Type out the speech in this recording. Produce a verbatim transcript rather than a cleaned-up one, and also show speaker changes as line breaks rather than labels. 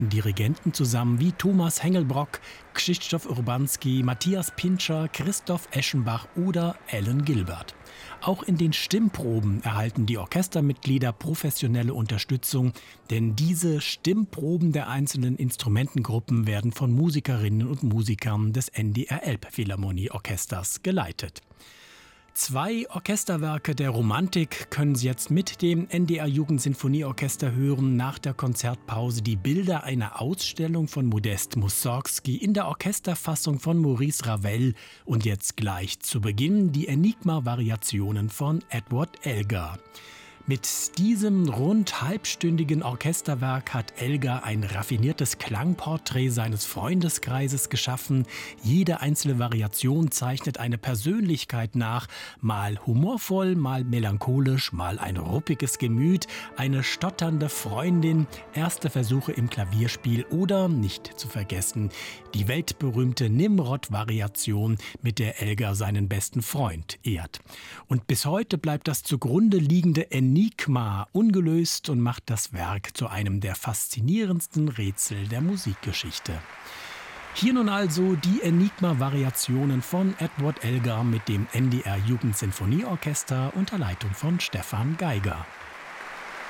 Dirigenten zusammen wie Thomas Hengelbrock, Krzysztof Urbanski, Matthias Pintscher, Christoph Eschenbach oder Alan Gilbert. Auch in den Stimmproben erhalten die Orchestermitglieder professionelle Unterstützung, denn diese Stimmproben der einzelnen Instrumentengruppen werden von Musikerinnen und Musikern des N D R Elbphilharmonieorchesters geleitet. Zwei Orchesterwerke der Romantik können Sie jetzt mit dem N D R Jugendsinfonieorchester hören. Nach der Konzertpause die Bilder einer Ausstellung von Modest Mussorgsky in der Orchesterfassung von Maurice Ravel. Und jetzt gleich zu Beginn die Enigma-Variationen von Edward Elgar. Mit diesem rund halbstündigen Orchesterwerk hat Elgar ein raffiniertes Klangporträt seines Freundeskreises geschaffen. Jede einzelne Variation zeichnet eine Persönlichkeit nach, mal humorvoll, mal melancholisch, mal ein ruppiges Gemüt, eine stotternde Freundin, erste Versuche im Klavierspiel oder, nicht zu vergessen, die weltberühmte Nimrod-Variation, mit der Elgar seinen besten Freund ehrt. Und bis heute bleibt das zugrunde liegende Enigma ungelöst und macht das Werk zu einem der faszinierendsten Rätsel der Musikgeschichte. Hier nun also die Enigma-Variationen von Edward Elgar mit dem N D R Jugendsinfonieorchester unter Leitung von Stefan Geiger.